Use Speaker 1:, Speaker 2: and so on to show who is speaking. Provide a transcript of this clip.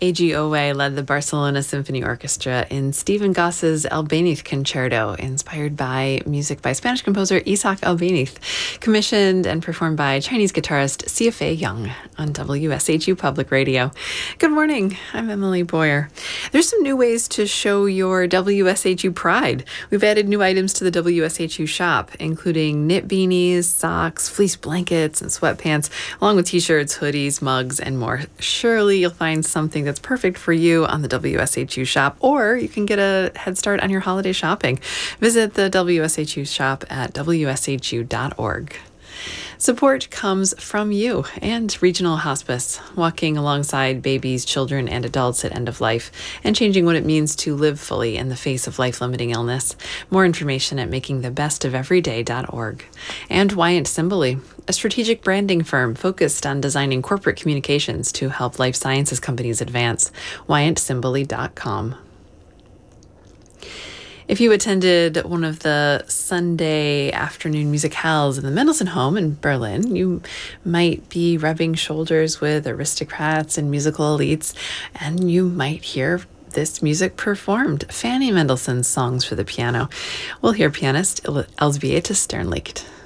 Speaker 1: AGOA led the Barcelona Symphony Orchestra in Stephen Goss's Albéniz Concerto, inspired by music by Spanish composer Isaac Albéniz, commissioned and performed by Chinese guitarist Xiafei Yang on WSHU Public Radio. Good morning, I'm Emily Boyer. There's some new ways to show your WSHU pride. We've added new items to the WSHU shop, including knit beanies, socks, fleece blankets, and sweatpants, along with t-shirts, hoodies, mugs, and more. Surely you'll find something that's perfect for you on the WSHU shop, or you can get a head start on your holiday shopping. Visit the WSHU shop at wshu.org. Support comes from you and Regional Hospice, walking alongside babies, children, and adults at end of life, and changing what it means to live fully in the face of life-limiting illness. More information at makingthebestofeveryday.org. And Wyant Simboli, a strategic branding firm focused on designing corporate communications to help life sciences companies advance. WyantSimboli.com. If you attended one of the Sunday afternoon musicales in the Mendelssohn Home in Berlin, you might be rubbing shoulders with aristocrats and musical elites, and you might hear this music performed, Fanny Mendelssohn's Songs for the Piano. We'll hear pianist Elsbieta Sternlicht.